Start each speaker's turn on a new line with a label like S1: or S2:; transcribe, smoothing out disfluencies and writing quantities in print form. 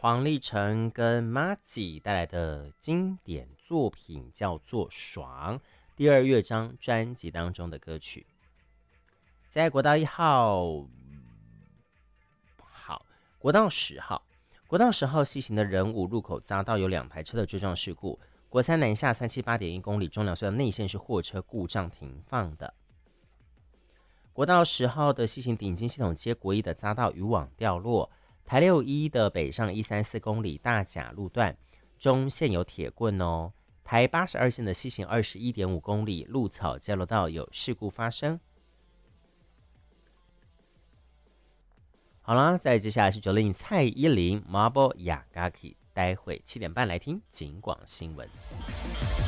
S1: 黄立成跟马吉带来的经典作品叫做《爽》，第二乐章专辑当中的歌曲。在国道1号，好，国道10号，国道10号西行的仁武路口匝道有2台车的追撞事故。国三南下378.1公里，中两隧道内线是货车故障停放的。国道10号的西行顶金系统街国一的匝道渔网掉落。台61的北上134公里大甲路段中线有铁棍哦。台82线的西行21.5公里鹿草交流道有事故发生。好了，再接下来是901蔡依林 Marble Yagaki， 待会7点半来听警广新闻。